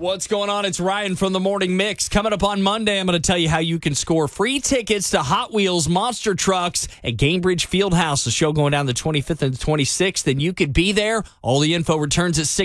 What's going on? It's Ryan from the Morning Mix. Coming up on Monday, I'm going to tell you how you can score free tickets to Hot Wheels Monster Trucks at Gainbridge Fieldhouse. The show going down the 25th and the 26th, and you could be there. All the info returns at 6.